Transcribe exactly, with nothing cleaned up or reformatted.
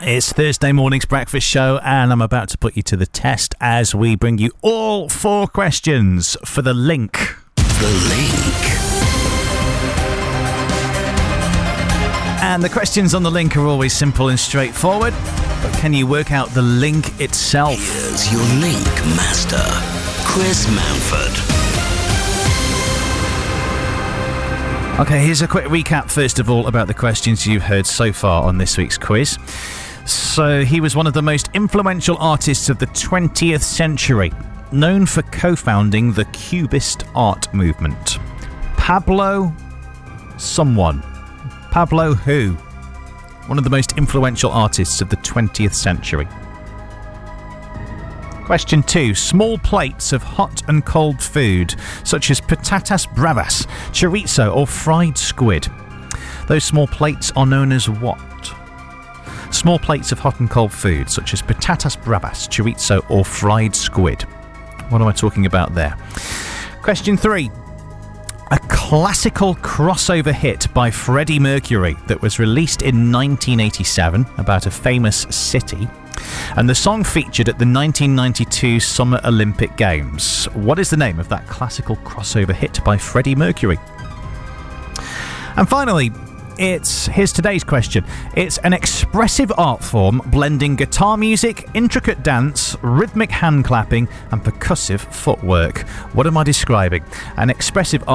It's Thursday morning's breakfast show, and I'm about to put you to the test as we bring you all four questions for the link. The link. And the questions on the link are always simple and straightforward, but can you work out the link itself? Here's your link master, Chris Manford. Okay, here's a quick recap, first of all, about the questions you've heard so far on this week's quiz. So, he was one of the most influential artists of the twentieth century, known for co-founding the Cubist art movement. Pablo someone. Pablo who? One of the most influential artists of the twentieth century. Question two. Small plates of hot and cold food, such as patatas bravas, chorizo or fried squid. Those small plates are known as what? Small plates of hot and cold food, such as patatas bravas, chorizo or fried squid. What am I talking about there? Question three. A classical crossover hit by Freddie Mercury that was released in nineteen eighty-seven about a famous city, and the song featured at the nineteen ninety-two Summer Olympic Games. What is the name of that classical crossover hit by Freddie Mercury? And finally, it's here's today's question. It's an expressive art form blending guitar music, intricate dance, rhythmic hand clapping and percussive footwork. What am I describing? An expressive art